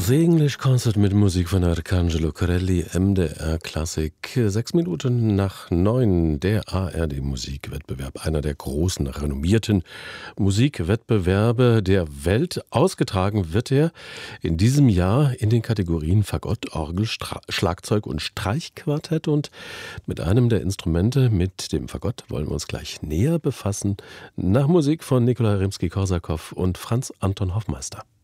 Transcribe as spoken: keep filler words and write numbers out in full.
The English Concert mit Musik von Arcangelo Corelli, M D R Klassik. Sechs Minuten nach neun, der A R D-Musikwettbewerb. Einer der großen, renommierten Musikwettbewerbe der Welt. Ausgetragen wird er in diesem Jahr in den Kategorien Fagott, Orgel, Stra- Schlagzeug und Streichquartett. Und mit einem der Instrumente, mit dem Fagott, wollen wir uns gleich näher befassen. Nach Musik von Nikolai Rimski-Korsakow und Franz Anton Hoffmeister.